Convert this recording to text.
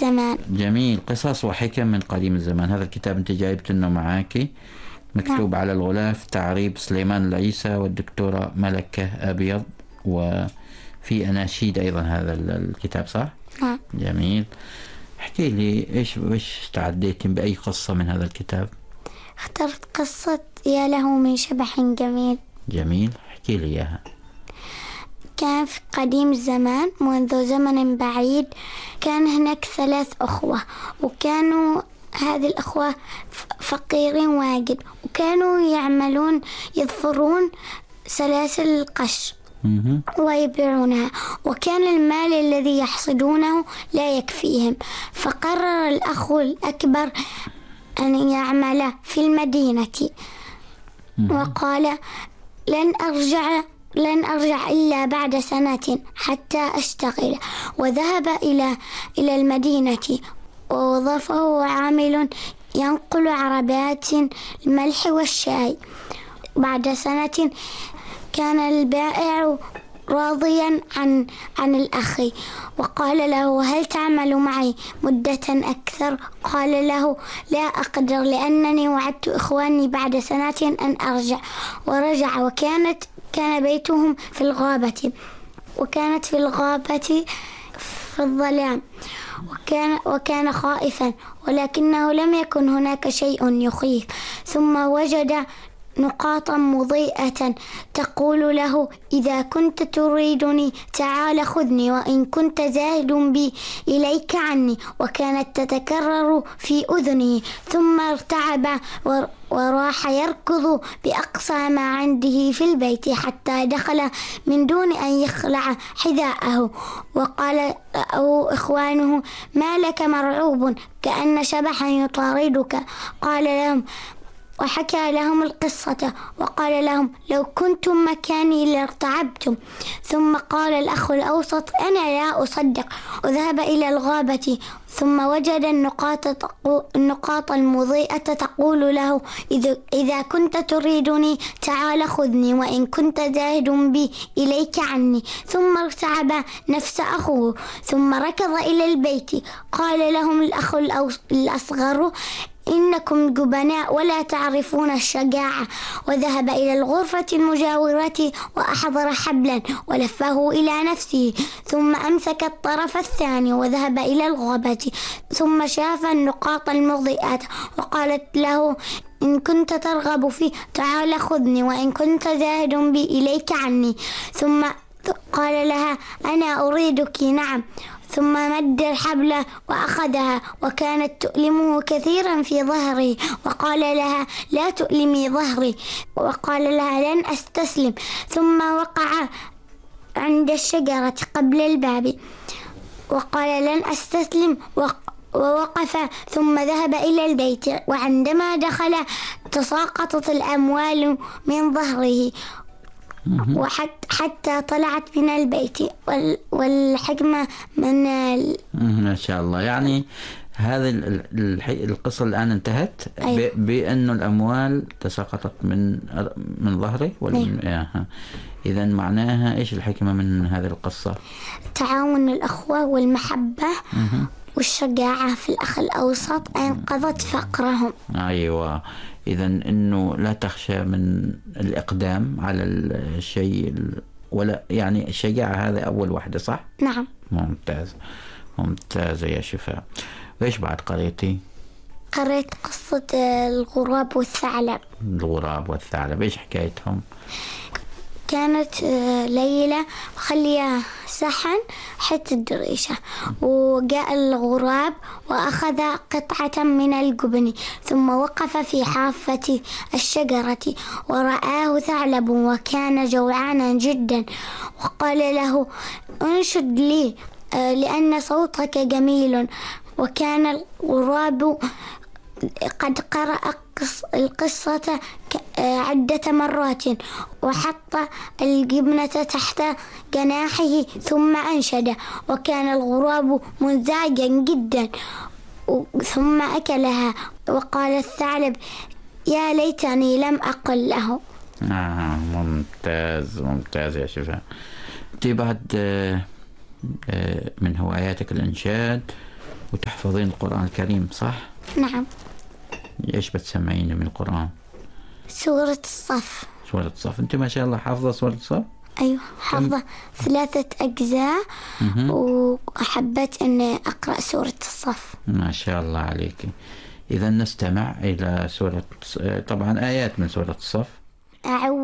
الزمان. جميل. قصص وحكم من قديم الزمان. هذا الكتاب أنت جايبت إنه معاكي، مكتوب على الغلاف تعريب سليمان العيسى والدكتورة ملكة أبيض، وفي أناشيد أيضا هذا الكتاب، صح؟ نعم. جميل. احكي لي إيش تعديتي بأي قصة من هذا الكتاب؟ اخترت قصة يا له من شبح جميل. جميل، احكي لي إياها. كان في قديم الزمان منذ زمن بعيد كان هناك 3 أخوة، وكانوا هذه الأخوة فقيرين واجد، وكانوا يعملون يضفرون سلاسل القش ويبيعونها، وكان المال الذي يحصدونه لا يكفيهم. فقرر الأخ الأكبر أن يعمل في المدينة، وقال لن أرجع إلا بعد سنة حتى أشتغل. وذهب إلى المدينة ووظفه عامل ينقل عربات الملح والشاي. بعد سنة كان البائع راضيا عن الأخ، وقال له هل تعمل معي مدة أكثر؟ قال له لا أقدر، لأنني وعدت إخواني بعد سنة أن أرجع. ورجع، كان بيتهم في الغابة، وكانت في الغابة في الظلام، وكان خائفا، ولكنه لم يكن هناك شيء يخيف. ثم وجد نقاطا مضيئة تقول له إذا كنت تريدني تعال خذني، وإن كنت زاهد بي إليك عني. وكانت تتكرر في أذنه، ثم ارتعب وراح يركض بأقصى ما عنده في البيت حتى دخل من دون أن يخلع حذاءه. وقال له إخوانه ما لك مرعوب كأن شبحا يطاردك؟ قال لهم وحكى لهم القصة، وقال لهم لو كنتم مكاني لارتعبتم. ثم قال الأخ الأوسط أنا لا أصدق، وذهب إلى الغابة، ثم وجد النقاط المضيئة تقول له إذا كنت تريدني تعال خذني، وإن كنت زاهد بي إليك عني. ثم ارتعب نفس أخوه، ثم ركض إلى البيت. قال لهم الأخ الأصغر إنكم جبناء ولا تعرفون الشجاعة. وذهب إلى الغرفة المجاورة وأحضر حبلا ولفه إلى نفسه، ثم أمسك الطرف الثاني وذهب إلى الغابة، ثم شاف النقاط المضيئة وقالت له إن كنت ترغب فيه تعال خذني، وإن كنت زاهد بي إليك عني. ثم قال لها أنا أريدك. نعم. ثم مد الحبل وأخذها، وكانت تؤلمه كثيرا في ظهره، وقال لها لا تؤلمي ظهري، وقال لها لن أستسلم. ثم وقع عند الشجرة قبل الباب وقال لن أستسلم، ووقف. ثم ذهب إلى البيت، وعندما دخل تساقطت الأموال من ظهره حتى طلعت من البيت. والحكمة ما شاء الله. يعني هذه القصة الآن انتهت. أيوة. بأن الأموال تساقطت من ظهره. إذن معناها إيش الحكمة من هذه القصة؟ تعاون الأخوة والمحبة والشجاعة في الأخ الأوسط أنقذت فقرهم. أيوة. إذن إنه لا تخشى من الإقدام على الشيء، ولا يعني الشجاعة هذا أول واحدة، صح؟ نعم. ممتاز يا شفاء. وإيش بعد قريتي؟ قريت قصة الغراب والثعلب. الغراب والثعلب إيش حكايتهم؟ كانت ليلة خليها صحن حتى الدريشة، وجاء الغراب وأخذ قطعة من الجبن، ثم وقف في حافة الشجرة ورآه ثعلب وكان جوعانا جدا، وقال له انشد لي لأن صوتك جميل. وكان الغراب قد قرأ القصة عدة مرات، وحط الجبنة تحت جناحه ثم أنشد، وكان الغراب منزعجا جدا ثم أكلها. وقال الثعلب يا ليتني لم أقل له. ممتاز يا شفاء. أنت بعد من هواياتك الإنشاد، وتحفظين القرآن الكريم صح؟ نعم. إيش بتسمعين من القرآن؟ سورة الصف. سورة الصف. أنت ما شاء الله حافظة سورة الصف؟ أيوة حافظة 3 أجزاء وحبيت أني أقرأ سورة الصف. ما شاء الله عليك. إذا نستمع إلى سورة، طبعا آيات من سورة الصف. أعوذ